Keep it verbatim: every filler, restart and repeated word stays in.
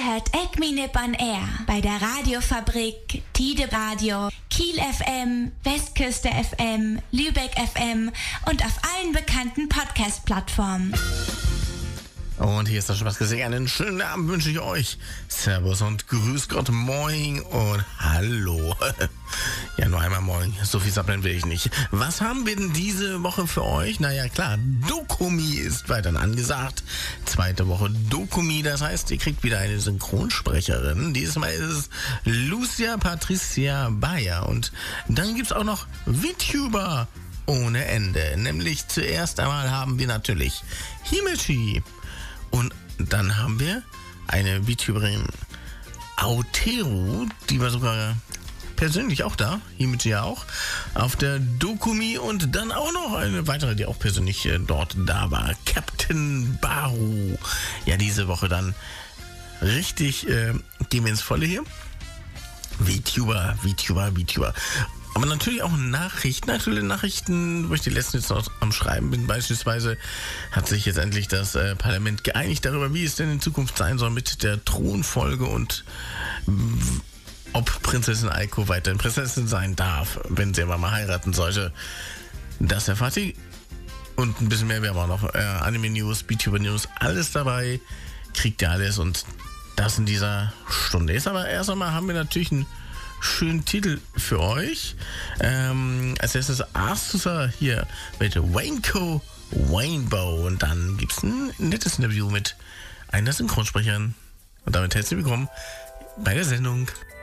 hört Eckminip on Air bei der Radiofabrik, Tide Radio, Kiel F M, Westküste F M, Lübeck F M und auf allen bekannten Podcast-Plattformen. Und hier ist der Spaßgesang. Einen schönen Abend wünsche ich euch. Servus und grüß Gott, moin und hallo. Ja, nur einmal moin. So viel sappeln will ich nicht. Was haben wir denn diese Woche für euch? Naja, klar, Dokumi ist weiterhin angesagt. Zweite Woche Dokumi, das heißt, ihr kriegt wieder eine Synchronsprecherin. Dieses Mal ist es Lucia Patricia Bayer. Und dann gibt's auch noch VTuber ohne Ende. Nämlich zuerst einmal haben wir natürlich Himeji. Und dann haben wir eine VTuberin, Aoteru, die war sogar persönlich auch da, Himeji ja auch, auf der Dokumi, und dann auch noch eine weitere, die auch persönlich äh, dort da war, Captain Baru. Ja, diese Woche dann richtig, äh, gehen wir ins Volle hier. VTuber, VTuber, VTuber. Aber natürlich auch Nachrichten, aktuelle Nachrichten, wo ich die letzten jetzt noch am Schreiben bin. Beispielsweise hat sich jetzt endlich das äh, Parlament geeinigt darüber, wie es denn in Zukunft sein soll mit der Thronfolge und w- ob Prinzessin Aiko weiterhin Prinzessin sein darf, wenn sie aber mal heiraten sollte. Das erfahrt ihr. Und ein bisschen mehr, wir haben auch noch äh, Anime-News, VTuber-News, alles dabei. Kriegt ihr alles, und das in dieser Stunde. Jetzt aber erst einmal haben wir natürlich einen schönen Titel für euch. Ähm, als erstes Astusa hier mit Wanko Rainbow. Und dann gibt es ein nettes Interview mit einer Synchronsprecherin. Und damit herzlich willkommen bei der Sendung.